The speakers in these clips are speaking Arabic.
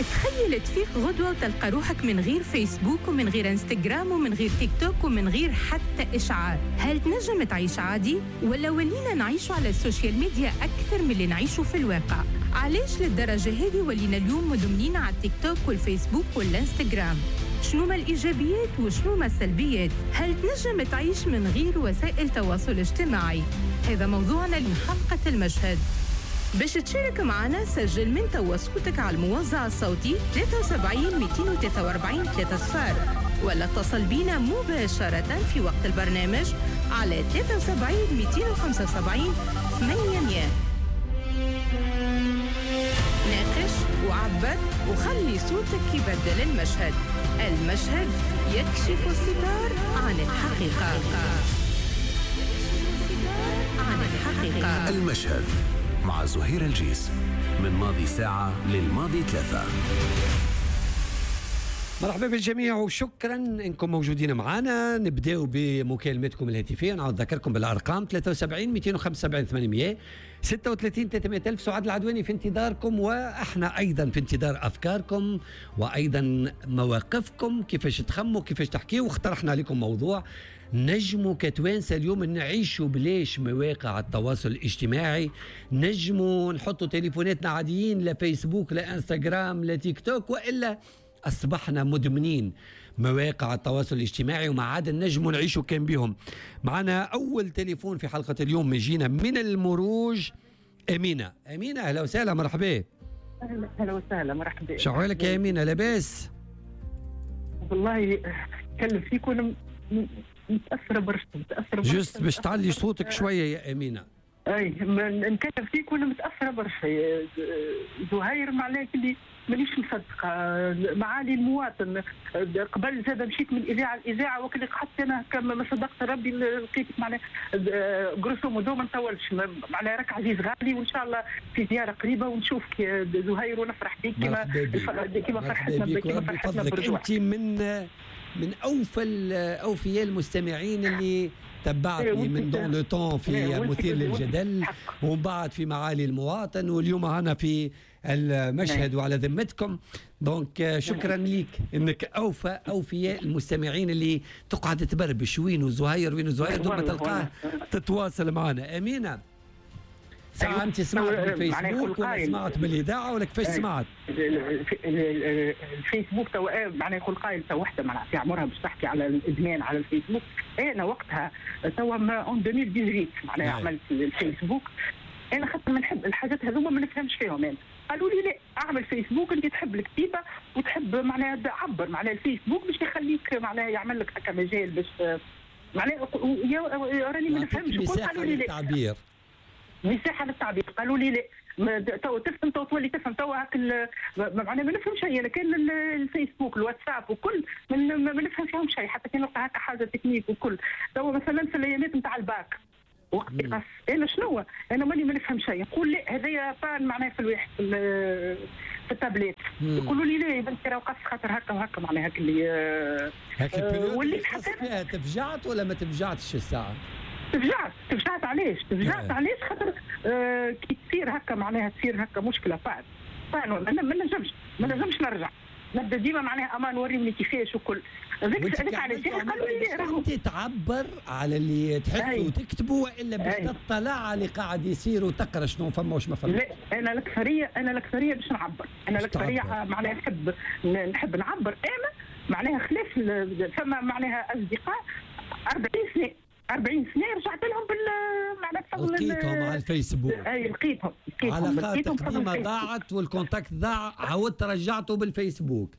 تخيل تفيق غدوة وتلقى روحك من غير فيسبوك ومن غير انستغرام ومن غير تيك توك ومن غير حتى إشعار. هل تنجم تعيش عادي؟ ولا ولينا نعيش على السوشيال ميديا أكثر من اللي نعيشه في الواقع؟ علاش للدرجة هذه ولينا اليوم مدمنين على التيك توك والفيسبوك والانستغرام؟ شنو ما الإيجابيات وشنو ما السلبيات؟ هل تنجم تعيش من غير وسائل تواصل اجتماعي؟ هذا موضوعنا لحلقة المشهد. باش تشارك معنا سجل من توا صوتك على الموزع الصوتي 73 243 30 ولا اتصل بينا مباشرة في وقت البرنامج على 73 275 800. ناقش وعبر وخلي صوتك يبدل المشهد. المشهد يكشف الستار عن الحقيقة. المشهد مع زهير الجيس من ماضي ساعة للماضي 3. مرحبا بالجميع وشكرا انكم موجودين معنا. نبداو بمكالمتكم الهاتفيه. نعود ذكركم بالارقام 73 275 800 36 300 ألف. سعاد العدواني في انتظاركم، واحنا ايضا في انتظار افكاركم وايضا مواقفكم، كيفاش تخموا كيفاش تحكيوا. واقترحنا لكم موضوع نجموا كتوانسة اليوم نعيشوا بلاش مواقع التواصل الاجتماعي، نجموا نحطوا تليفوناتنا عاديين، لا فيسبوك لا انستغرام لا تيك توك، والا أصبحنا مدمنين مواقع التواصل الاجتماعي وما عاد نجموا نعيشوا كان بهم. معنا أول تليفون في حلقة اليوم يجينا من المروج. أمينة. أمينة أهلا وسهلا، مرحبا. أهلا وسهلا، مرحبا. شو أحوالك يا أمينة، لاباس؟ والله أتكلم فيك وأنا متأثرة برشا. جست باش تعلي صوتك شوية يا أمينة. اي نكلم فيك وانا متاثره برشا. زهير معناها اللي مانيش مصدقه معالي المواطن. قبل زاد مشيت من اذاعه لاذاعه وكل قعدت انا كما ما صدقت ربي لقيتك معناها جروسو مودو ما نطولش معناها راك عزيز غالي، وان شاء الله في زياره قريبه ونشوفك يا زهير ونفرح بيك كما فرحتنا برجوعك. انت من اوفياء المستمعين اللي تبعتني من دون لو طون في مثير للجدل، ومن بعد في معالي المواطن، واليوم أنا في المشهد وعلى ذمتكم. دونك شكرا ليك انك اوفياء المستمعين اللي تقعد تبربش وينو زهير دوما تلقاه تتواصل معنا. امينه ساعة انت سمعت بالفيسبوك ولا سمعت بالاذاعه ولا كيفاش سمعت؟ الفيسبوك توا معناها يقول قائل تو وحده معناها في عمرها باش تحكي على الادمان على الفيسبوك. انا وقتها توا اون 2018 معناها عملت الفيسبوك. انا خاطر ما نحب الحاجات هذوما ما نفهمش فيهم. يعني قالوا لي لا اعمل فيسبوك انت تحب الكتيبه وتحب معناها تعبر معناها الفيسبوك باش يخليك معناها يعمل لك هكا مجال باش معناها راني ما نفهمش. قالوا لي لا مساحه للتعبير. قالوا لي لا تو تفهم تو تولي تفهم تو هاك معناها ما نفهم شيء. انا كان الفيسبوك الواتساب وكل ما نفهم فيهم شيء، حتى كان نلقى هكا حاجه تكنيك وكل. تو مثلا في الايامات نتاع الباك وقت يقص انا شنو انا ماني ما نفهم شيء. نقول لا هذايا بان معناها في الواحد في التابليت. يقولوا لي لا يا بنتي راه قص خاطر هكا وهكا معناها هاك اللي واللي فيها تفجعت ولا ما تفجعتش الساعه؟ تفجعت علاش خاطر كي تصير هكا معناها تصير هكا مشكله ما نجمش نرجع. نبدا ديما معناها امان وريني كيفاش وكل هذيك علاش قالوا لي راهو انت تعبر على اللي تحس وتكتبوا والا باش تطلع على اللي قاعد يصير وتقرا شنو فما وش ما فما. لا انا الاكثريه باش نعبر. انا الاكثريه معناها نحب نعبر. انا معناها خلاف فما معناها اصدقاء 40 سنه رجعت لهم معناها بفضل لقيتهم على الفيسبوك. اي لقيتهم علاقات قديمه ضاعت والكونتاكت ضاع، عاودت رجعته بالفيسبوك.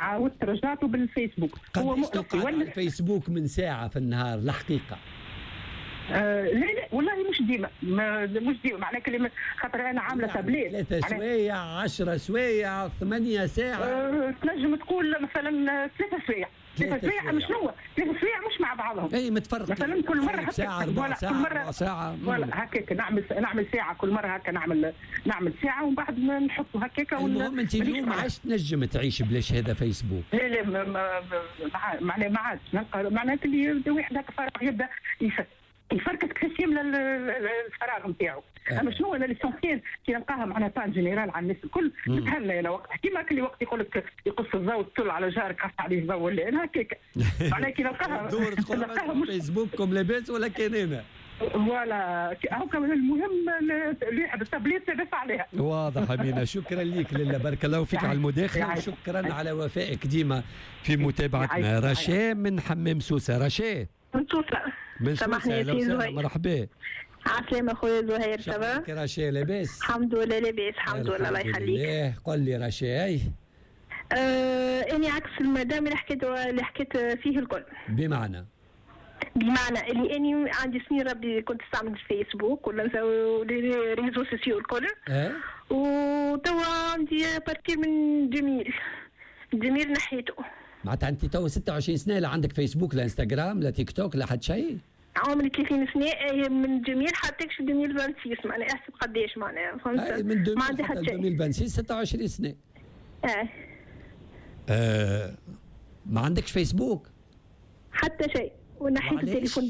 هو تقعد على الفيسبوك من ساعه في النهار الحقيقه؟ لا والله مش ديما معناها كلمه خاطر انا عامله تابليت 3 سوايع 10 سوايع 8 ساعة. تنجم تقول مثلا 3 سوايع. 3 سوايع مش شنو 3 سوايع مش مع بعضهم. اي متفرقين مثلا كل مره ساعة 4 ساعة ولا هكاك نعمل ساعه كل مره هكا نعمل ساعه ومن بعد نحطوا هكاك. المهم انت اليوم عاش تنجم تعيش بلاش هذا فيسبوك؟ لا معناها ما عادش نلقى معناها اللي واحد هكا فارغ يبدا يفكر يفركس كيفاش يملى الفراغ نتاعو. اما شنو انا ليسونسيال كي نلقاها معناها طان جينيرال على الناس الكل نتهنى انا وقتها كيما كل وقت يقول لك يقص الضوء تطل على جارك قص عليه الضوء ولا انا هكاك معناها كي نلقاها دور تقول فيسبوككم لاباس ولا كان انا فوالا هاكا المهم اللي يحب التابليت لاباس عليها. واضح امينه، شكرا لك لله، بارك الله فيك على المداخله، شكرا على وفائك ديما في متابعتنا. رشا من حمام سوسه. رشا من سوسه، مرحبا. عسلامة خويا زهير، تمام؟ كيف رشا لاباس؟ الحمد لله لاباس، الحمد لله الله يخليك. قل لي رشا اي اني عكس المدام اللي حكيت فيه الكل. بمعنى اللي اني عندي سنين ربي كنت استعمل الفيسبوك ولا لي ريزو سوسيو الكل. وتوا عندي بارتير من 2000 نحيته. معناتها انت تو 26 سنه لا عندك فيسبوك لا انستغرام لا تيك توك لا حد شيء؟ عمري 30 سنه من 2000 حتى 2026 معناها احسب قداش معناها فهمت؟ من 2000 ما عندي حتى شيء. 2026 26 سنه. ما عندكش فيسبوك؟ حتى شيء. ونحيت التليفون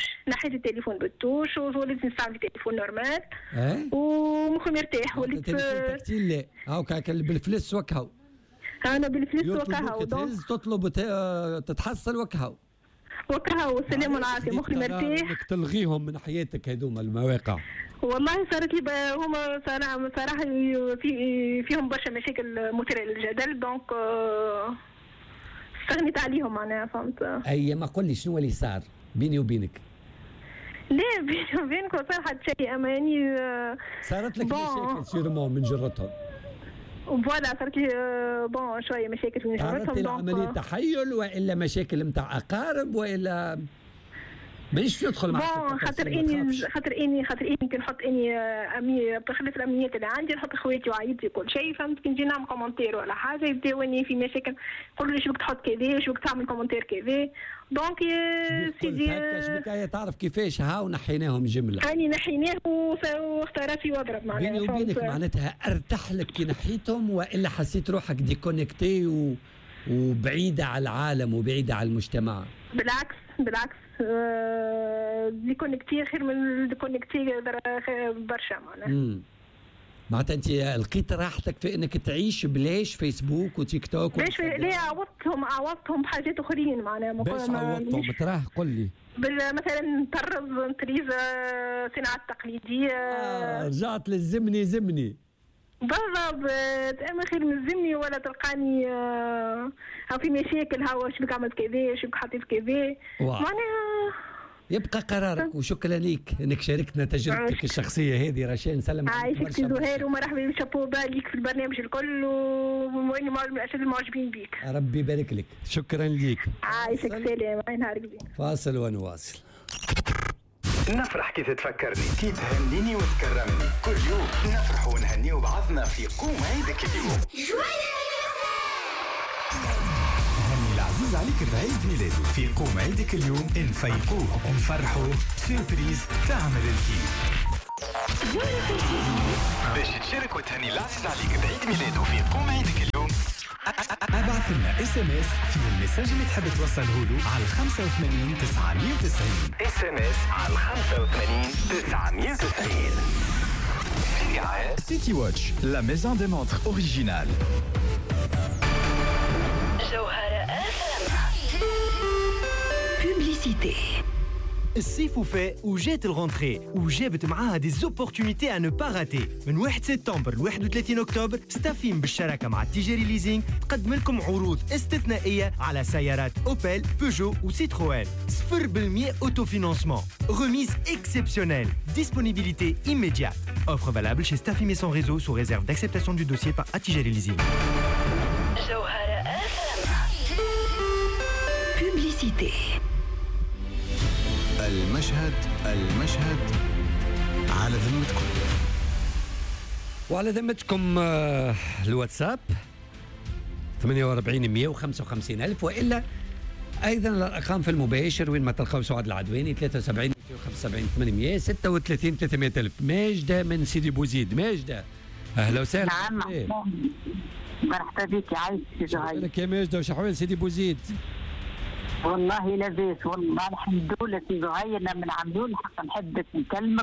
بالتوش ووليت نستعمل التليفون نورمال. ومخي مرتاح وليت تليفون تكتيل لا هاكا بالفلس وكهو. انا بالفلس وكهو تطلب تتحصل وكهو والسلام والعافيه مخي مرتاح. تلغيهم من حياتك هذوما المواقع. والله صارت لي هما صراحه فيهم برشا مشاكل مثيره للجدل دونك استغنيت عليهم معناها فهمت. اي ما قل لي شنو اللي صار بيني وبينك؟ لا بيني وبينك ما صار حتى شيء اما يعني صارت لك مشاكل سيرمون من جرتهم. فوالا صارت لي شويه مشاكل من جرتهم. صارت عمليه تحيل والا مشاكل نتاع اقارب والا مانيش ندخل معك. خاطر اني كي نحط اني بخلاف الامنيات اللي عندي نحط خواتي وعائلتي كل شيء فهمت. كي نجي نعمل كومنتير ولا حاجه يبداو اني في مشاكل يقولوا لي شو بك تحط كذا شو بك تعمل كومنتير كذا دونك يا سيدي شبكايه تعرف كيفاش هاو نحيناهم جمله. اني نحيناه واختارتي واضرب معناها. بيني وبينك معناتها ارتاح لك كي نحيتهم والا حسيت روحك ديكونيكتي وبعيده على العالم وبعيده على المجتمع؟ بالعكس ديكونيكتي خير من ديكونيكتي برشا معناها. معناتها انت لقيت راحتك في انك تعيش بلاش فيسبوك وتيك توك؟ باش لا عوضتهم بحاجات اخرين معناها. باش عوضتهم تراه قل لي. مثلا نطرز صناعه تقليديه. رجعت للزمني بالضبط. اما خير من الزمني ولا تلقاني في مشاكل هاو شبك عملت كذا شبك حطيت كذا معناها. يبقى قرارك وشكرا لك انك شاركتنا تجربتك الشخصيه هذه. رشا نسلم عليك برشا. زهير ومرحبا شابو بالك في البرنامج الكل واني من اشد المعجبين بيك. ربي يبارك لك. شكرا لك. عايشك سلام. نهارك زين. فاصل ونواصل. نفرح كي تتفكرني كي تهنيني وتكرمني كل يوم نفرح ونهنيو بعضنا في قوم عيدك اليوم. هني العزيز عليك بعيد ميلاده في قوم عيدك اليوم نفيقوه ونفرحوه سيربريز تعمل الكيف. باش تشارك وتهني العزيز عليك بعيد ميلاده في قوم عيدك اليوم ابعث لنا SMS في المساج اللي تحب توصله له على 85 990. SMS على 85 990. برعاية سيتي واتش لا ميزون دي مونتر اوريجينال. جوهرة بوبليسيتي. الصيف فات وجات الغونتري وجابت معاها دي زوبورتونيتي ا نو با راتي. من 1 سبتمبر ل 31 اكتوبر ستافيم بالشراكه مع تيجيري ليزينغ تقدم لكم عروض استثنائيه على سيارات اوبل بيجو وسيتروين 0% اوتوفينانسمون. Remise exceptionnelle. Disponibilité immédiate. Offre valable chez Staffim et son réseau sous réserve d'acceptation du dossier par Atijari Leasing. جوهرة بوبليسيتي. المشهد على ذمتكم. وعلى ذمتكم الواتساب 48 155 ألف وإلا أيضا الأرقام في المباشر وين ما تلقاو سعاد العدواني 73 275 800 36 300 ألف. ماجدة من سيدي بوزيد. ماجدة أهلا وسهلا. نعم مرحبا بك. عايش سي زهير. لك يا ماجدة وش أحوال سيدي بوزيد؟ والله لاباس والله الحمد لله. سي زهير من عملول حق نحبك نكلمك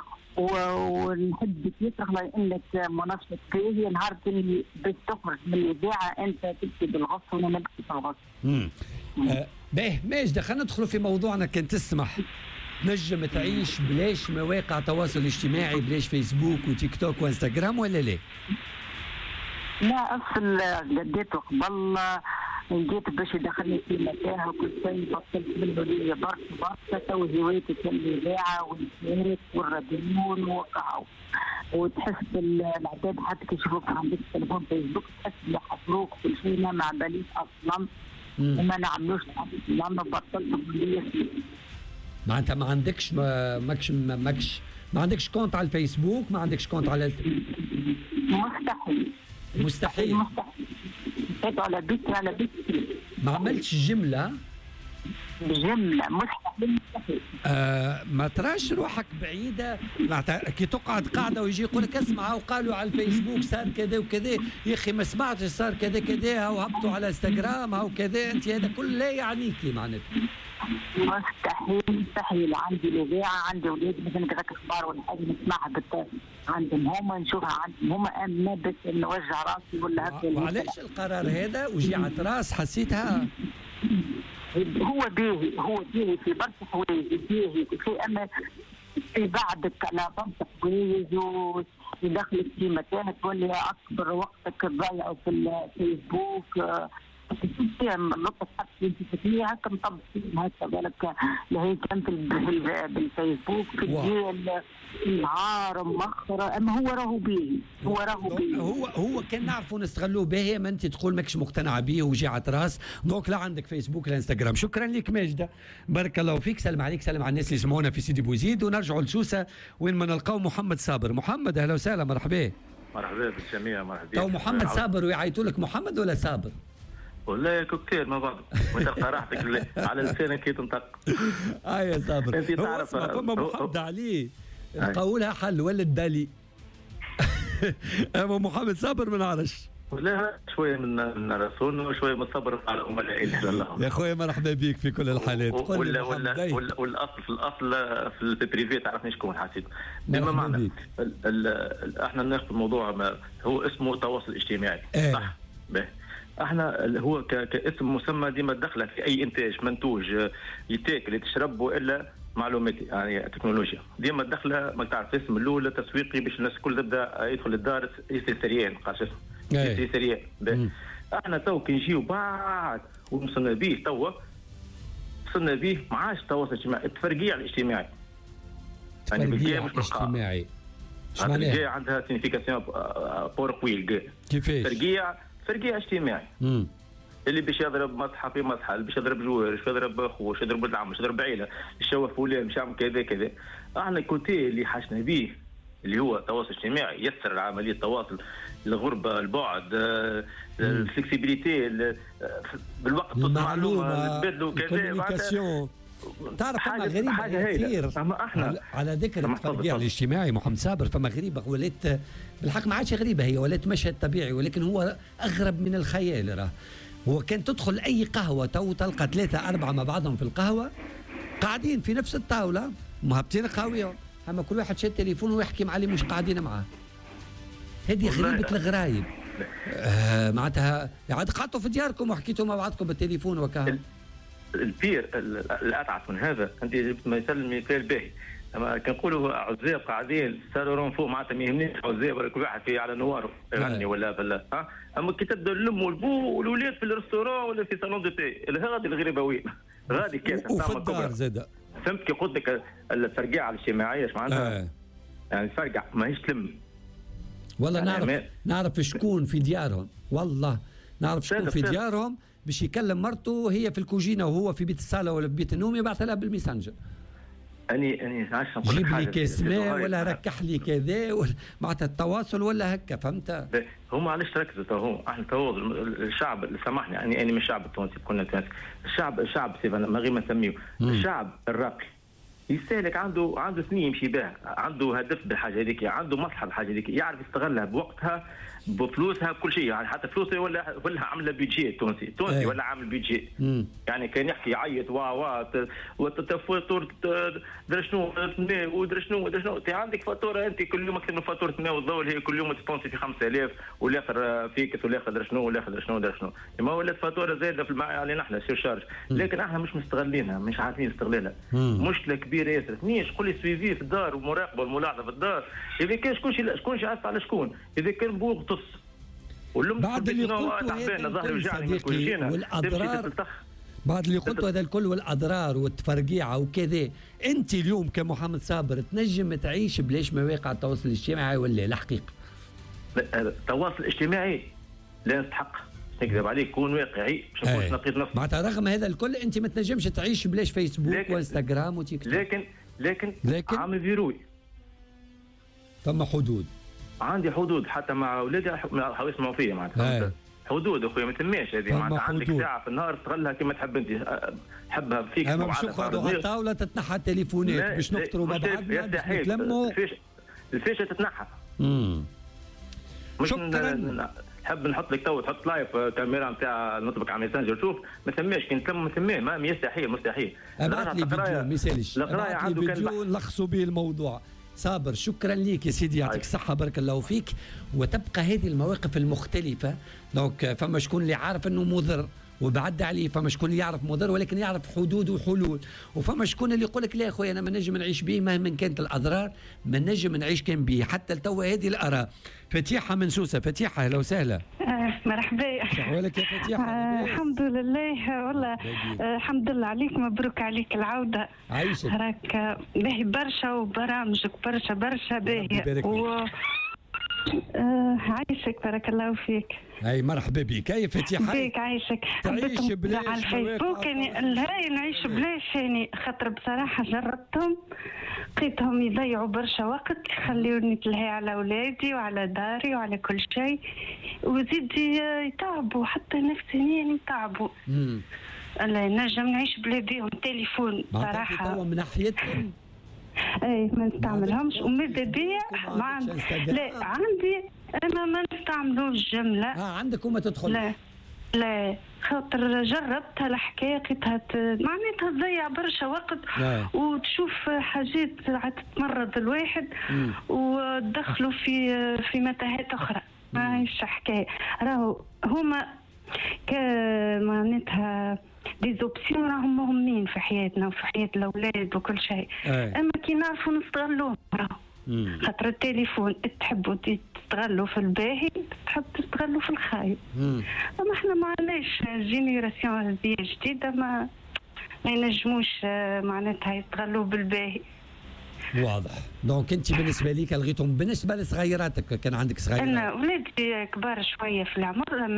ونحبك يفرح لانك منشط باهي. نهار اللي باش تخرج من الاذاعه انت تبكي بالغص وانا نبكي بالغص. باهي ماجده خلينا ندخلوا في موضوعنا كان تسمح. نجم تعيش بلاش مواقع تواصل اجتماعي، بلاش فيسبوك وتيك توك وانستغرام ولا لا؟ لا اصل قديته قبل لقيت باش يدخلني في متاهه وكل شيء بطلت منه ليا برشا تو هوايتي الاذاعه والمشارك والراديون والقهوه. وتحس بالعداد حتى كي يشوفوك عندك تليفون فيسبوك تحس بيحصروك كل شيء ما باليش اصلا وما نعملوش لما بطلت ليا. معناتها ما عندكش كونت على الفيسبوك، ما عندكش كونت على مستحيل. على بيت ما عملتش جملة مستحيل. ما تراش روحك بعيدة معناتها كي تقعد قاعدة ويجي يقول لك اسمع وقالوا على الفيسبوك صار كذا وكذا، يا أخي ما سمعتش صار كذا كذا وهبطوا على انستغرام أو كذا، أنت هذا كله لا يعنيكي معناتها. مستحيل. عندي الإذاعة، عندي أولاد مثلا كذاك أخبار ولا حاجة نسمعها عندهم هما، نشوفها عندهم هما، أما بس نوجع راسي ولا هكا. وعلاش القرار هذا وجيعة راس حسيتها؟ هو باهي في برشا حوايج باهي أما في بعدك على برشا حوايج ويدخلك في مكانك تولي أكبر وقتك تضيعه في الفيسبوك. فيها نقطة حق فيها هكا مطبق فيهم هكا بالك هي كانت بالفيسبوك في الليل النهار مؤخرا. اما هو راهو باهي هو كان نعرفوا نستغلوه باهي. ما انت تقول ماكش مقتنعه به وجيعة راس دونك لا عندك فيسبوك لا انستغرام. شكرا لك ماجده، بارك الله فيك. سلم عليك، سلم على الناس اللي يسمعونا في سيدي بوزيد. ونرجعوا لسوسه وين ما نلقاو محمد صابر. محمد اهلا وسهلا، مرحبا. مرحبا بالجميع، مرحبا. تو محمد صابر ويعيطوا لك محمد ولا صابر؟ والله كوكتيل مع بعض وتلقى راحتك على لسانك كي تنطق. يا صابر انت تعرف فما محمد عليه نقولها حل ولا الدالي. اما محمد صابر ما نعرفش والله شويه من الرسول وشويه من الصبر على ام لا اله الا الله. يا خويا مرحبا بك في كل الحالات. والاصل في البريفي تعرفني شكون حسيت بما معنى احنا ناخذ الموضوع هو اسمه تواصل اجتماعي صح؟ باهي احنا هو كاسم مسمى ديما تدخله في اي انتاج منتوج يتاكل يتشرب والا معلوماتي يعني تكنولوجيا ديما تدخله ما تعرف اسم الاول تسويقي باش الناس الكل تبدا يدخل الدار يصير سريان قاش اسمه يصير سريان. احنا تو كي نجيو بعد وصلنا به توا وصلنا به ما عادش التواصل الاجتماعي، التفرقيع الاجتماعي يعني بالكاع مش اجتماعي. التفرقيع عندها سينيفيكاسيون بور قويل كيفاش؟ تفرقيع اجتماعي اللي باش يضرب مصحف في مصحف، اللي باش يضرب جوار، باش يضرب اخوه، باش يضرب ولد عمه، باش يضرب عيله، يشوف فلان، باش يعمل كذا كذا. احنا الكوتي اللي حاشنا به اللي هو التواصل الاجتماعي يسر عمليه التواصل، الغربه، البعد، الفلكسيبيليتي، بالوقت المعلومه، تبادلوا كذا. تعرف فما غريبه كثير على ذكر التفرقيع الاجتماعي محمد صابر. فما غريبه ولات بالحق ما عادش غريبه، هي ولات مشهد طبيعي، ولكن هو اغرب من الخيال. راه هو كان تدخل اي قهوه تو تلقى 3 4 مع بعضهم في القهوه قاعدين في نفس الطاوله مهبطين قهويهم، اما كل واحد شاد تليفونه ويحكي مع اللي مش قاعدين معاه. هذه غريبه الغرايب. معناتها عاد قعدتوا في دياركم وحكيتوا مع بعضكم بالتليفون وكذا. البير الاتعس من هذا انت جبت مثال باهي. اما كنقولوا عزاب قاعدين سالورون فوق معناتها ما يهمنيش عزاب ولا كل واحد في على نواره يغني ولا اما كي تبدا الام والبو والولاد في الريستورون ولا في صالون دو تي هذه الغريبه وين غادي كاسه وفي الدار زاده. فهمت كي قلت لك الفرقعه الاجتماعيه ايش معناتها؟ يعني فرقع ماهيش تلم. والله يعني نعرف شكون في ديارهم، والله نعرف شكون في ديارهم باش يكلم مرته وهي في الكوجينه وهو في بيت الصاله ولا في بيت النوم يبعث لها بالميسنجر. اني عايش نقول لك حاجه جيب لي كاس ماء ولا ركح لي كذا معناتها التواصل ولا هكا فهمت. هم علاش ركزوا تو احنا تو الشعب سامحني يعني اني من الشعب التونسي كنا تونس الشعب سيف ما غير ما نسميه الشعب الراقي يستهلك عنده سنين يمشي بها، عنده هدف بالحاجه هذيك، عنده مصلحه بالحاجه هذيك، يعرف يستغلها بوقتها بفلوسها كل شيء، يعني حتى فلوسها ولا عامله بيجي تونسي ولا عامل بيجي. يعني كان يحكي يعيط وفاتوره درشنو ودرشنو انت عندك فاتوره، انت كل يوم اكثر من فاتوره الماء والضوء اللي هي كل يوم تبونسي في 5000 والاخر فيكس والاخر درشنو ما ولات فاتوره زايده في علينا احنا سيرشارج، لكن احنا مش مستغلينها، مش عارفين استغلالها. مشكله كبيره ياسر. نيش قول لي سويفي في الدار ومراقبه والملاحظه في الدار، اذا كان شكون شعص على شكون، اذا كان بوغ تص بعد اللي قلته والأضرار، بعد اللي قلته هذا الكل والأضرار والتفرقيعة وكذا، أنت اليوم كمحمد صابر تنجم تعيش بلاش مواقع التواصل الاجتماعي ولا لا حقيقة؟ التواصل الاجتماعي لا يستحق، نكذب عليك، كون واقعي باش نكونش نقيت نفسي. معناتها رغم هذا الكل أنت ما تنجمش تعيش بلاش فيسبوك وانستغرام وتيك توك. لكن عامل فيروي، ثم حدود. عندي حدود حتى مع اولادي يسمعوا فيا معناتها حدود اخويا، ما تماش هذه معناتها. عندك ساعه في النهار تستغلها كما تحب انت، حبها فيك. اما باش نقعدوا على الطاوله تتنحى التليفونات باش نفطروا مع بعضنا باش نتلموا، الفيشه تتنحى. مش نحب نحط لك تو تحط لايف كاميرا نتاع نطبق على ميسنجر، شوف ما ثماش كي نتلم ما ثماه، ما مستحيل. ابعث لي فيديو ما يسالش، القرايه عنده فيديو نلخصوا به الموضوع. صابر شكرا ليك يا سيدي، يعطيك الصحة، بارك الله فيك. وتبقى هذه المواقف المختلفة، دونك فما شكون اللي عارف انه مضر وبعد عليه، فما شكون اللي يعرف مضر ولكن يعرف حدود وحلول، وفما شكون اللي يقول لك لا اخويا انا ما نجم نعيش به مهما كانت الاضرار، ما نجم نعيش كان به. حتى لتوا هذه الاراء. فتيحة من سوسة، فتيحة اهلا وسهلا. مرحبا. شحوالك يا فتيحة؟ الحمد لله والله، الحمد لله عليك، مبروك عليك العودة. عايشك. راك باهي برشا وبرامجك برشا باهي عايشك بارك الله فيك. اي مرحبا بك. كيف فتيحة؟ بيك عايشك. تعيش بلاش على الفيسبوك يعني نعيش بلاش يعني، خاطر بصراحة جربتهم لقيتهم يضيعوا برشا وقت، يخلوني نتلهي على أولادي وعلى داري وعلى كل شيء، وزيد يتعبوا حتى نفسيا يتعبوا. لا نجم نعيش بلا بيهم تليفون صراحة. من ناحيتهم اي ما نستعملهمش، وماذا بيا لا عندي انا ما نستعملوش جملة. عندك وما تدخل؟ لا خاطر جربتها الحكايه لقيتها معناتها تضيع برشا وقت. وتشوف حاجات تمرض الواحد وتدخلوا في متاهات اخرى. ما هيش حكايه، راهو هما معناتها دي زوبسيون راهم مهمين في حياتنا وفي حياة الأولاد وكل شيء. أما كي نعرفوا نستغلوهم، خاطر التليفون تحبوا تستغلوا في الباهي، تحب تستغلوا في الخايب. أما احنا ما عندناش جينيراسيون هذه جديدة ما ينجموش معناتها يستغلوا بالباهي. واضح. دونك انت بالنسبه ليك لغيتهم. بالنسبه لصغيراتك كان عندك صغيرات؟ انا ولادي كبار شويه في العمر،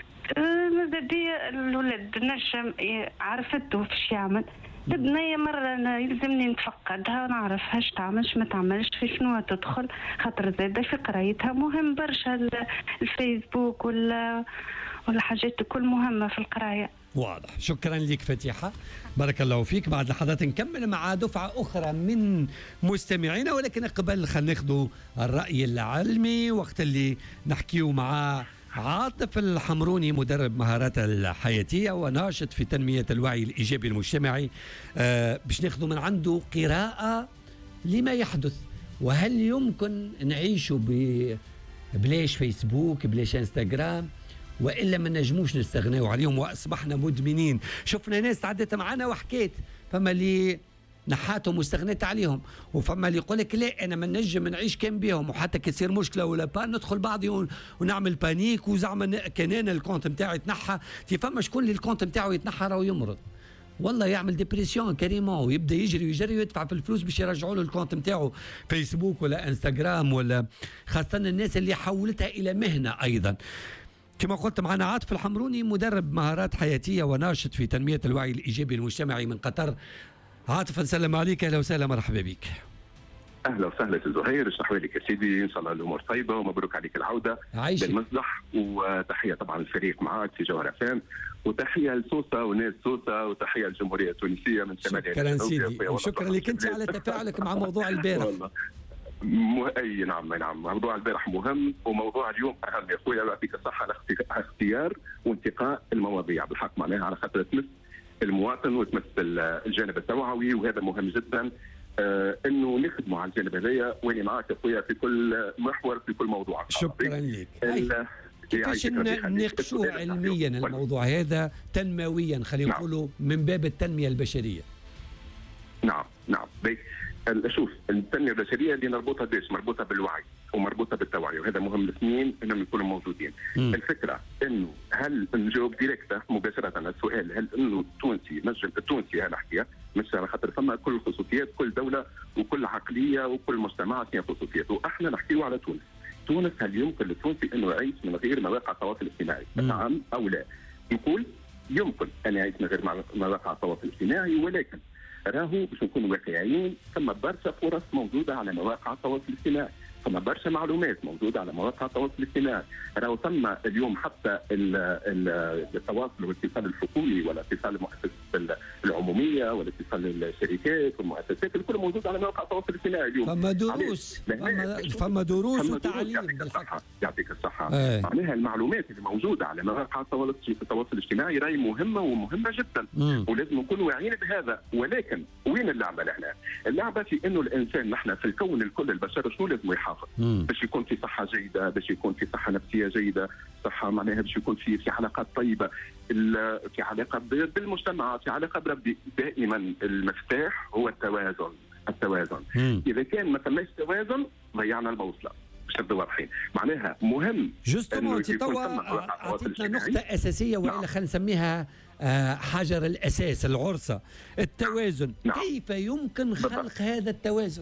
ماذا بيا الولد نجم عرفته فاش يعمل. البنية مرة يلزمني نتفقدها نعرفها اش تعمل اش ما تعملش في شنو تدخل، خاطر زاده في قرايتها مهم برشا الفيسبوك ولا حاجات كل مهمة في القراية. واضح. شكرا لك فتيحة، بارك الله فيك. بعد لحظات نكمل مع دفعة أخرى من مستمعينا، ولكن قبل خلينا ناخذوا الرأي العلمي وقت اللي نحكيو مع عاطف الحمروني، مدرب مهارات الحياتية وناشط في تنمية الوعي الإيجابي المجتمعي. باش ناخذوا من عنده قراءة لما يحدث، وهل يمكن نعيشوا بلاش فيسبوك بلاش انستغرام، وإلا ما نجموش نستغنوا عليهم وأصبحنا مدمنين. شفنا ناس تعدت معنا وحكيت، فما اللي نحاتهم واستغنيت عليهم، وفما اللي يقول لك لا أنا ما نجم نعيش كان بيهم، وحتى كتصير مشكلة ولا با ندخل بعضي ونعمل بانيك وزعما كان أنا الكونت نتاعي يتنحى. فما شكون اللي الكونت نتاعه يتنحى راهو يمرض، والله يعمل ديبريسيون كريمون، ويبدا يجري ويدفع في الفلوس باش يرجعوا له الكونت نتاعو فيسبوك ولا انستغرام، ولا خاصة الناس اللي حولتها إلى مهنة أيضا. كما قلت معنا عاطف الحمروني، مدرب مهارات حياتية وناشط في تنمية الوعي الإيجابي المجتمعي من قطر. عاطف نسلم عليك، أهلا وسهلا، مرحبا بك. اهلا وسهلا سي زهير، ايش احوالك يا سيدي؟ ان شاء الله الامور طيبه ومبروك عليك العوده بالمزح، وتحيه طبعا الفريق معاك في جوهر فام، وتحيه لسوسه وناس سوسه، وتحيه للجمهوريه التونسيه من شمال. شكرا سيدي، وشكرا لك انت على تفاعلك مع موضوع البارح. اي نعم موضوع البارح مهم، وموضوع اليوم اهم يا خويا. يعطيك الصحه على اختيار وانتقاء المواضيع بالحق معناها على خاطر تمس المواطن وتمس الجانب التوعوي، وهذا مهم جدا انه نخدموا على الجانب هذايا. وانا معك يا خويا في كل محور في كل موضوع. شكرا لك. كيفاش نناقشوه علميا الموضوع هذا تنمويا خلينا نقولوا من باب التنميه البشريه؟ نعم شوف، التنميه البشريه اللي نربطها باش مربوطه بالوعي ومربوطه بالتوعيه، وهذا مهم الاثنين انهم يكونوا موجودين. الفكره انه هل نجاوب ديريكت مباشره على السؤال هل انه التونسي نحكيها مش على خاطر فما كل خصوصيات، كل دوله وكل عقليه وكل مجتمع فيها خصوصيات، واحنا نحكيو على تونس هل يمكن للتونسي انه يعيش من غير مواقع التواصل الاجتماعي؟ نعم او لا؟ نقول يمكن ان يعيش من غير مواقع التواصل الاجتماعي، ولكن راهو باش نكونوا واقعيين ثم برشا فرص موجوده على مواقع التواصل الاجتماعي، ثم برشا معلومات موجوده على مواقع التواصل الاجتماعي، راهو ثم اليوم حتى التواصل والاتصال الحكومي ولا اتصال المؤسسات العموميه ولا اتصال الشركات والمؤسسات الكل موجود على مواقع التواصل الاجتماعي اليوم. فما دروس وتعليم بالحق. يعطيك الصحه. معناها المعلومات اللي موجوده على مواقع التواصل الاجتماعي راهي مهمه ومهمه جدا، ولازم نكونوا واعيين بهذا. ولكن وين اللعبه هنا؟ اللعبه في انه الانسان نحن في الكون الكل البشر شنو لازم يحافظ باش يكون في صحه جيده، باش يكون في صحه نفسيه جيده، صحه معناها باش يكون في علاقات طيبه، في علاقه بالمجتمع، في علاقه بربي. دائما المفتاح هو التوازن. اذا كان ما ثماش توازن ضيعنا البوصله. باش نبداو واضحين، معناها مهم جوستومون انت توا اعطيتنا نقطه اساسيه والا خلينا نسميها حجر الاساس، العرصه، التوازن. كيف يمكن خلق هذا التوازن؟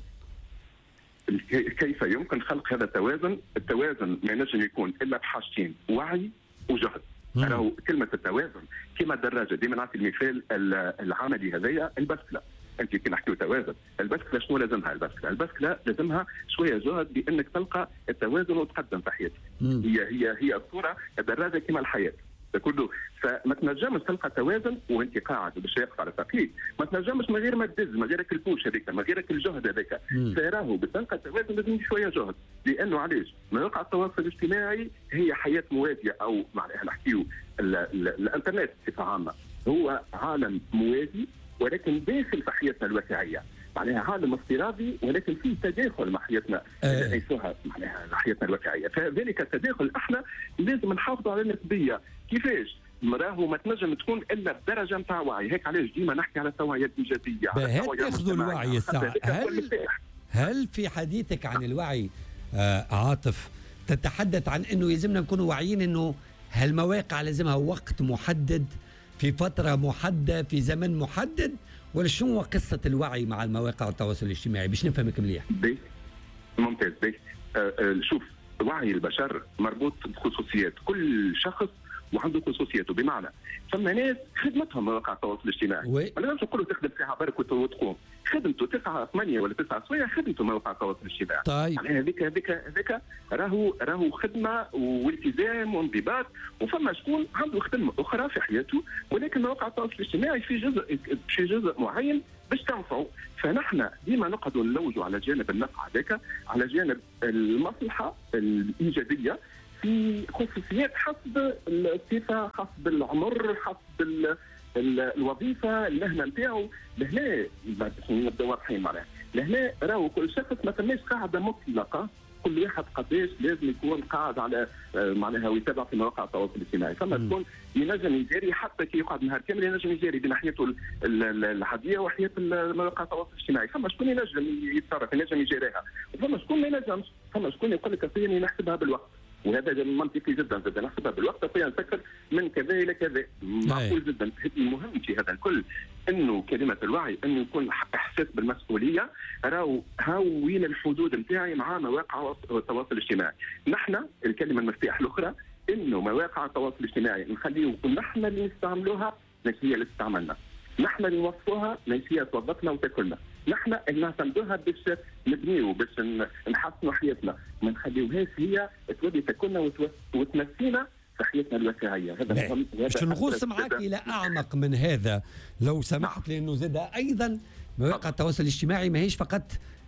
كيف يمكن خلق هذا التوازن؟ التوازن ما ينجم يكون الا بحاجتين، وعي وجهد. راهو كلمه التوازن كما الدراجه، ديما نعطي المثال العملي هذايا، البسكله. انت كي نحكيو توازن، البسكله شنو لازمها؟ البسكله لازمها شويه جهد بانك تلقى التوازن وتقدم في حياتك. هي الصوره الدراجه كما الحياه كله. فما تنجمش تلقى توازن وانت قاعد باش يقف على ساقيك، ما تنجمش من غير ما تدز، من غيرك البوش هذاك، من غيرك الجهد هذاك. فراهو باش تلقى توازن لازم شويه جهد، لانه علاش؟ مواقع التواصل الاجتماعي هي حياه موازيه، او معناها نحكيو الانترنت بصفه عامه هو عالم موازي ولكن داخل في حياتنا الواقعيه، معناها عالم افتراضي ولكن فيه تداخل مع حياتنا نعيشوها معناها حياتنا الواقعيه. فذلك التداخل احنا لازم نحافظوا على النسبيه. كيفاش؟ راهو ما تنجم تكون الا بدرجه نتاع وعي. هيك علاش ديما نحكي على التوعيه الايجابيه، على التوعيه تاخذوا الوعي الساعه. هل في حديثك عن الوعي عاطف تتحدث عن انه يلزمنا نكون واعيين انه هالمواقع لازمها وقت محدد في فتره محدده في زمن محدد، ولا شنو قصه الوعي مع المواقع والتواصل الاجتماعي باش نفهمك مليح؟ ممتاز. شوف، وعي البشر مربوط بخصوصيات كل شخص وعنده خصوصياته، بمعنى ثم ناس خدمتهم مواقع التواصل الاجتماعي، ما لازمش نقولوا تخدم فيها برك وتقوم، خدمته 9 8 ولا 9 سوايع خدمته مواقع التواصل الاجتماعي. طيب يعني هذيك راهو خدمه والتزام وانضباط، وفما شكون عنده خدمه اخرى في حياته، ولكن مواقع التواصل الاجتماعي في جزء معين باش تنفعوا. فنحن ديما نقعدوا نلوجوا على جانب النفع هذاك، على جانب المصلحه الايجابيه في خصوصيات حسب الصفه، حسب العمر، حسب الوظيفه، المهنه نتاعو. لهنا نبداو واضحين معناها، لهنا راهو كل شخص ما ثماش قاعده مطلقه كل واحد قداش لازم يكون قاعد على معناها ويتابع في مواقع التواصل الاجتماعي. فما تكون ينجم يجاري حتى كي يقعد نهار كامل، ينجم يجاري بين حياته العاديه وحياه مواقع التواصل الاجتماعي. فما شكون ينجم يتصرف، ينجم يجاريها، وفما شكون ما ينجمش. فما شكون يقول لك اصلا نحسبها بالوقت، وهذا منطقي جدا جدا، نحسبها بالوقت فيها نفكر من كذا الى كذا، معقول جدا. المهم في هذا الكل انه كلمه الوعي انه يكون احساس بالمسؤوليه. راهو وين الحدود نتاعي مع مواقع التواصل الاجتماعي. نحن الكلمه المفتاح الاخرى انه مواقع التواصل الاجتماعي نخليه نحن اللي نستعملوها مش هي اللي تستعملنا، نحن اللي نوصفوها مش هي توظفنا وتاكلنا، نحن اللي نعتمدوها باش نبنيو باش نحسنوا حياتنا، ما نخليوهاش هي تولي تاكلنا وتمسينا في حياتنا الواقعيه. هذا مهم. باش نغوص معك الى اعمق من هذا لو سمحت، لانه زاد ايضا مواقع التواصل الاجتماعي ماهيش فقط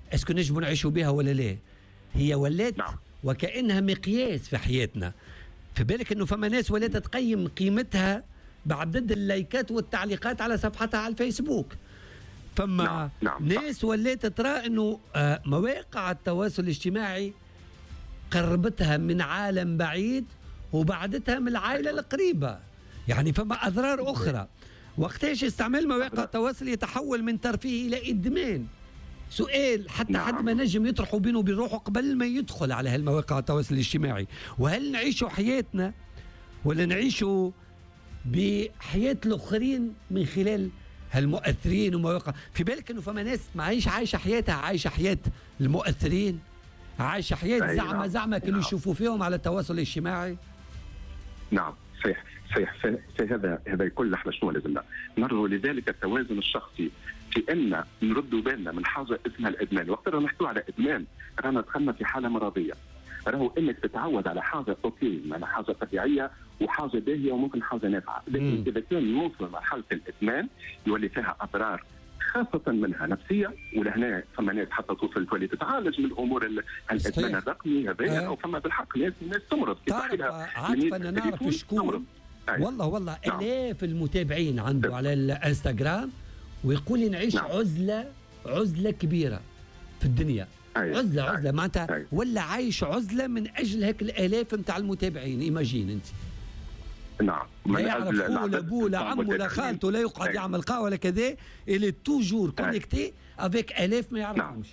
اسكو نجموا نعيشوا بها ولا لا؟ هي ولات وكأنها مقياس في حياتنا. في بالك انه فما ناس ولات تقيم قيمتها بعدد اللايكات والتعليقات على صفحتها على الفيسبوك. فما ناس ولات ترى انه مواقع التواصل الاجتماعي قربتها من عالم بعيد وبعدتها من العائلة القريبة. يعني فما أضرار أخرى. وقتاش استعمال مواقع التواصل يتحول من ترفيه إلى إدمان؟ سؤال حتى حد ما نجم يطرحوا بينه وبين روحه قبل ما يدخل على هالمواقع التواصل الاجتماعي. وهل نعيشوا حياتنا ولا نعيشوا بحياة الآخرين من خلال هالمؤثرين ومواقع؟ في بالك انه فما ناس معيش عايشة حياتها، عايشة حياة المؤثرين، عايشة حياة زعمة كانوا يشوفوا فيهم على التواصل الاجتماعي. نعم صحيح. هذا الكل احنا شنو لازمنا نرجو لذلك التوازن الشخصي في ان نردوا بالنا من حاجه اسمها الادمان. وقت نحكوا على ادمان رانا دخلنا في حاله مرضيه. راهو انك تتعود على حاجه اوكي، معناها حاجه طبيعيه وحاجه باهيه وممكن حاجه نافعه، لكن اذا كان نوصل لمرحله الادمان يولي فيها اضرار خاصة منها نفسية. ولهنا فما ناس حتى توصل تولي تتعالج من الأمور الإدمان الرقمي هذايا، أو فما بالحق ناس تمرض في صحتها. عارف أنا نعرف شكون والله آلاف المتابعين عنده على الانستغرام ويقول لي نعيش عزلة كبيرة في الدنيا. عزلة معناتها ولا عايش عزلة من أجل هيك الآلاف نتاع المتابعين. إيماجين أنت. نعم. لا يعرف لا أبوه لا عمه لا خالته، لا يقعد يعمل قهوة ولا كذا، اللي توجور كونيكتي افيك آلاف ما يعرفهمش.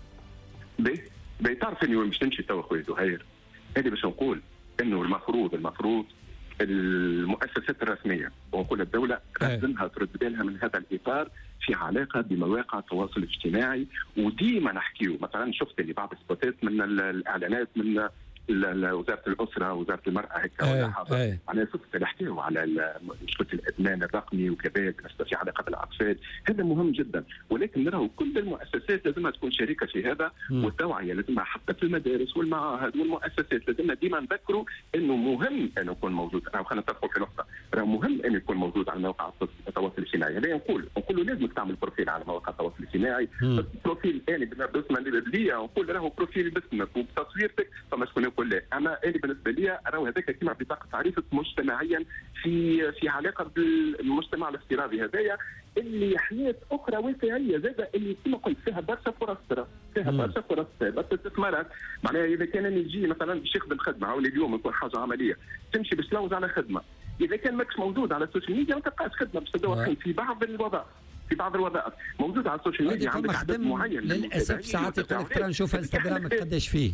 تعرف انه مش نمشي توا خويا زهير، هذه باش نقول انه المفروض المؤسسات الرسميه ونقول الدوله لازمها ترد بالها من هذا الاطار في علاقه بمواقع التواصل الاجتماعي. وديما نحكيو مثلا شفت اللي بعض السبوتات من الاعلانات من وزاره الاسره وزاره المراه هكا ولا حاجه على اساس نحكيو على مشكله الادمان الرقمي وكذا بالنسبه في علاقه بالاطفال. هذا مهم جدا، ولكن نرى كل المؤسسات لازمها تكون شريكه في هذا، والتوعيه لازمها حتى في المدارس والمعاهد والمؤسسات. لازمنا ديما نذكروا انه مهم انه يكون موجود. خلينا نتفقوا في نقطه، مهم انه يكون موجود على مواقع التواصل الاجتماعي. هذا نقول لازمك تعمل بروفيل على مواقع التواصل الاجتماعي، بس بروفيل ثاني باسم البدليه، نقول له بروفيل باسمك وبتصويرتك، فما شكون يقول لا. انا بالنسبه لي ارى هذاك كما بطاقه تعريفك مجتمعيا في علاقه بالمجتمع الافتراضي هذايا اللي حياه اخرى واقعيه زاده اللي كما قلت فيها برشا فرص، برشا استثمارات. معناها اذا كان نجي مثلا باش يخدم خدمه او اليوم يكون حاجه عمليه تمشي باش تلوز على خدمه، اذا كان ماكش موجود على السوشيال ميديا ما تلقاش خدمه باش تدور في بعض الوظائف موجود على السوشيال ميديا. عندك عدد معين للاسف ساعات يقول لك ترى نشوف انستغرامك قداش فيه.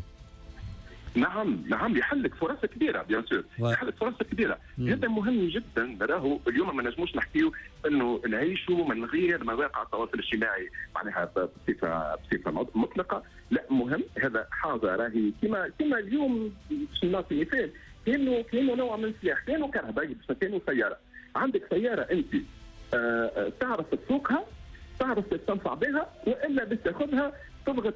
نعم يحلك فرص كبيره بيان سور، يحلك فرص كبيره. هذا مهم جدا. نراه اليوم ما نجموش نحكيو انه نعيشوا من غير مواقع التواصل الاجتماعي معناها بصفه مطلقه، لا مهم. هذا حاجه راهي كما اليوم باش نعطي مثال كانوا نوع من سلاح، كانوا كهرباء كانوا سياره. عندك سياره انت تعرف تسوقها، تعرف تستنفع بها، والا باش تاخذها تضغط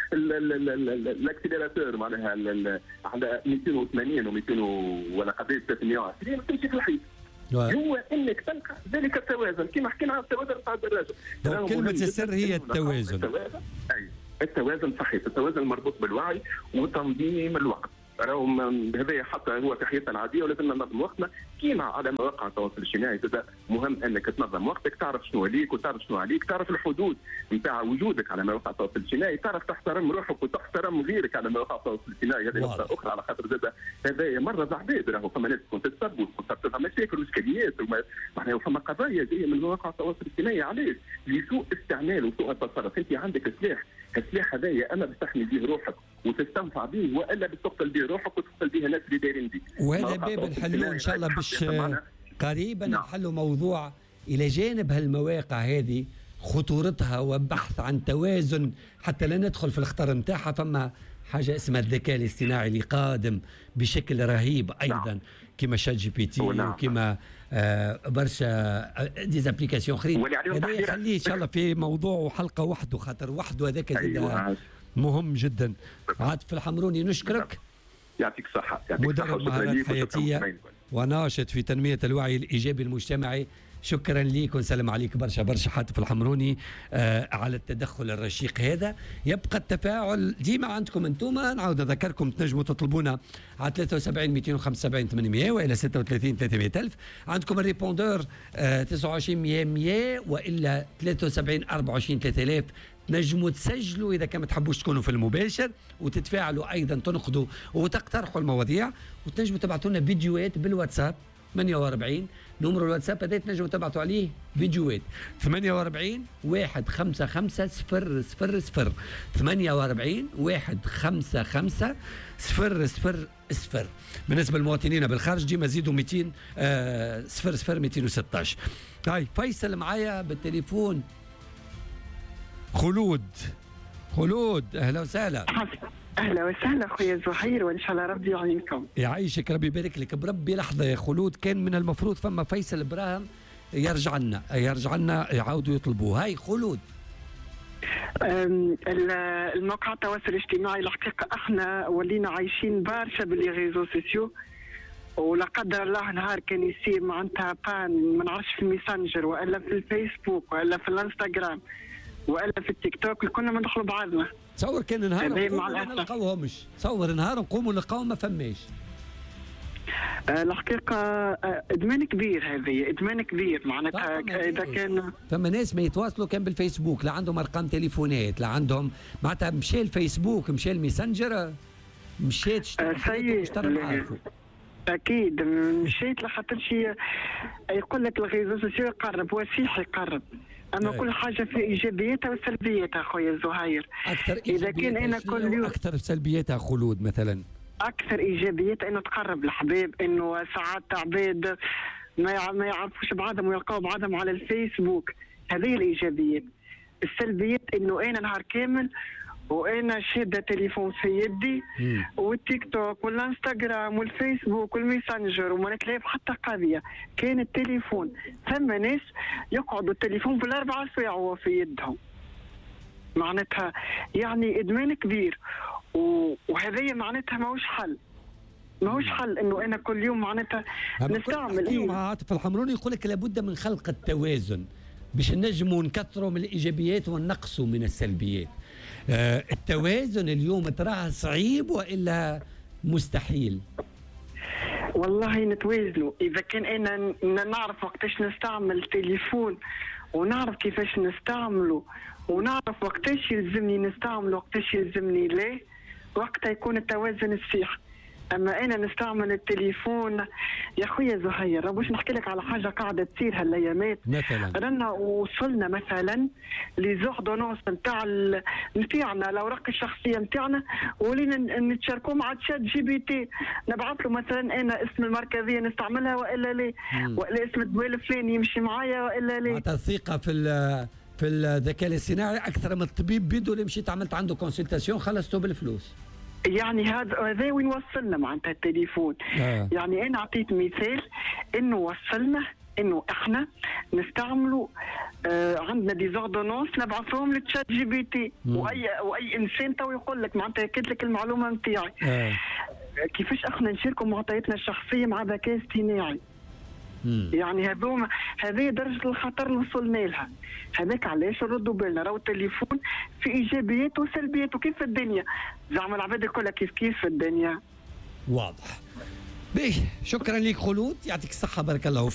الاكسليراتور معناها على 280 و200 ولا قضيه 320 وتمشي في الحيط. هو انك تلقى ذلك التوازن كما حكينا على التوازن تاع الدراجه. كلمه السر هي التوازن. التوازن صحيح، التوازن مربوط بالوعي وتنظيم الوقت. هذا حتى هو في حياتنا العاديه ولازم ننظم وقتنا كيما على مواقع التواصل الاجتماعي. مهم انك تنظم وقتك، تعرف شنو ليك وتعرف شنو عليك، تعرف الحدود نتاع وجودك على مواقع التواصل الاجتماعي، تعرف تحترم روحك وتحترم غيرك على مواقع التواصل الاجتماعي. هذه نقطه اخرى على خاطر زاد هذا مره عباد راهو فما ناس تكون تتسب وتصير فما مشاكل واشكاليات معناها وفما قضايا جايه من مواقع التواصل الاجتماعي. علاش؟ لسوء استعمال وسوء التصرف. انت عندك السلاح هذايا اما بتحمي به روحك وتستنفع به، والا بتقتل به روحك وتقتل به الناس اللي دايرين بك. وهذا باب نحلوه ان شاء الله باش قريبا نحلوا موضوع الى جانب هالمواقع هذه خطورتها وبحث عن توازن حتى لا ندخل في الخطر نتاعها. فما حاجه اسمها الذكاء الاصطناعي اللي قادم بشكل رهيب ايضا كما شات جي بي تي وكما برشا ديزابليكاسيون اخرين. هذا يخليه ان شاء الله في موضوع وحلقه وحده، خاطر وحده هذاك زاد مهم جدا. عاطف الحمروني نشكرك، يعطيك الصحه، مدرب مهارات حياتيه وناشط في تنميه الوعي الايجابي المجتمعي. شكرا ليك ونسلم عليك برشا برشا حاتف الحمروني على التدخل الرشيق هذا. يبقى التفاعل ديما عندكم انتم، نعاود نذكركم تنجموا تطلبونا على 73 275 800 والى 36 300 ألف. عندكم الريبوندور 29 100 100 والا 73 24 3000. تنجموا تسجلوا اذا كان ما تحبوش تكونوا في المباشر، وتتفاعلوا ايضا، تنقدوا وتقترحوا المواضيع، وتنجموا تبعتوا لنا فيديوهات بالواتساب 48 نمر الواتساب هذا تنجموا تبعتوا عليه فيديوهات 48 155 000 48 155 000. بالنسبه للمواطنين بالخارج ديما زيدوا 200 00 216. هاي فيصل معايا بالتليفون. خلود اهلا وسهلا. اهلا وسهلا خويا زهير، وان شاء الله ربي يعينكم. يعيشك ربي يبارك لك. بربي لحظه يا خلود، كان من المفروض فما فيصل ابراهيم يرجع لنا يعاودوا يطلبوه. هاي خلود. الموقع التواصل الاجتماعي الحقيقه احنا ولينا عايشين برشا باللي ريزو سوسيو، ولا قدر الله نهار كان يصير معناتها بان ما نعرفش في الميسنجر والا في الفيسبوك والا في الانستغرام والا في التيك توك كنا ما ندخلوا بعضنا. تصور كان نهار ما نلقاوهمش، تصور نهار نقوموا نلقاوهم ما فماش. الحقيقه ادمان كبير، هذه ادمان كبير معناتها. اذا كان فما ناس ما يتواصلوا كان بالفيسبوك، لا عندهم ارقام تليفونات، لا عندهم معناتها مشى الفيسبوك مشى الميسنجر مشيت اكيد مشيت لخاطر شيء يقول لك الريزو سوسيو يقرب وسيح يقرب، اما كل حاجه في ايجابياتها وسلبياتها خويا زهير. اذا كان انا كل يوم اكثر سلبياتها خلود مثلا، اكثر ايجابيات انه تقرب الحباب، انه ساعات عباد ما يعرفوش بعضهم ويلقاو بعضهم على الفيسبوك، هذه الايجابيات. السلبيات انه انا نهار كامل وانا شاده تليفون في يدي والتيك توك والانستغرام والفيسبوك والميسنجر وما نتلاقى حتى قضيه. كان التليفون ثم ناس يقعدوا التليفون بال4 ساعات وهو في يدهم، معناتها يعني ادمان كبير. وهذه معناتها ماهوش حل انه انا كل يوم معناتها نستعمل مع عاطف الحمروني يقول لك لابد من خلق التوازن باش نجموا نكثروا من الايجابيات ونقصوا من السلبيات. التوازن اليوم تراه صعيب والا مستحيل؟ والله نتوازنوا اذا كان انا نعرف وقتاش نستعمل التليفون ونعرف كيفاش نستعمله ونعرف وقتاش يلزمني نستعمله وقتاش يلزمني لا، وقتها يكون التوازن الصحيح. اما انا نستعمل التليفون يا خويا زهير، باش نحكي لك على حاجه قاعده تصير هالايامات مثلا. رانا وصلنا مثلا لزوردونونس نتاعنا الاوراق الشخصيه نتاعنا ولينا نتشاركوا مع تشات جي بي تي، نبعث له مثلا انا اسم المركزيه نستعملها والا لا، والا اسم الدوال الفلاني يمشي معايا والا لا. معناتها الثقه في الذكاء الاصطناعي اكثر من الطبيب بيدو اللي مشيت عملت عنده كونسلتاسيون خلصته بالفلوس. يعني هذا وين وصلنا معناتها التليفون. يعني انا اعطيت مثال انه وصلنا انه احنا نستعملوا عندنا ديزوردونونس نبعثوهم للتشات جي بي تي، واي انسان تو يقول لك معناتها ياكد لك المعلومه نتاعي. كيفاش احنا نشاركوا معطياتنا الشخصيه مع ذكاء اصطناعي؟ يعني هذه درجه الخطر اللي وصلنا لها. هذاك علاش نردوا بالنا راهو التليفون في ايجابيات وسلبيات، وكيف في الدنيا زعما العباد الكل كيف في الدنيا. واضح. باهي شكرا لك خلود، يعطيك الصحه بارك الله